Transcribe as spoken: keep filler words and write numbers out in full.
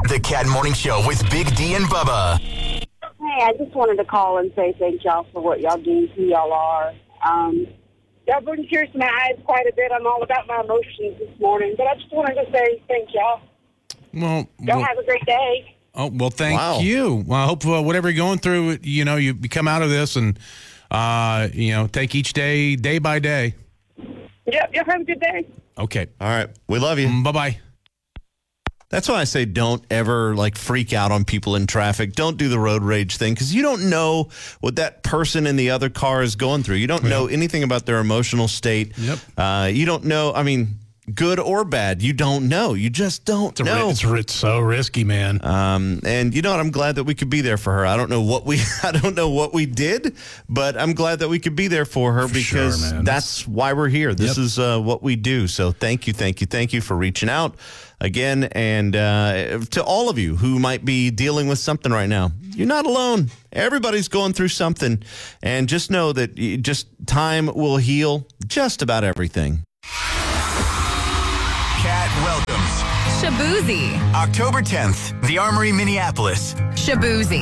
The Cat Morning Show with Big D and Bubba. Hey, I just wanted to call and say thank y'all for what y'all do, who y'all are. Um, y'all bring tears to my eyes quite a bit. I'm all about my emotions this morning, but I just wanted to say thank y'all. Well, Y'all well have a great day. Oh, well, thank Wow. you. Well, I hope uh, whatever you're going through, you know, you come out of this and, uh, you know, take each day, day by day. Yep, y'all have a good day. Okay. All right. We love you. Bye-bye. That's why I say don't ever like freak out on people in traffic. Don't do the road rage thing because you don't know what that person in the other car is going through. You don't know anything about their emotional state. Yep. Uh, you don't know. I mean, good or bad, you don't know. You just don't It's, a, know. it's, it's so risky, man. Um, and you know what? I'm glad that we could be there for her. I don't know what we, I don't know what we did, but I'm glad that we could be there for her For because sure, man. that's why we're here. This Yep. is uh, what we do. So thank you, thank you, thank you for reaching out again. And uh, to all of you who might be dealing with something right now, you're not alone. Everybody's going through something. And just know that you, just time will heal just about everything. Cat welcomes Shaboozey. October tenth, the Armory, Minneapolis. Shaboozey.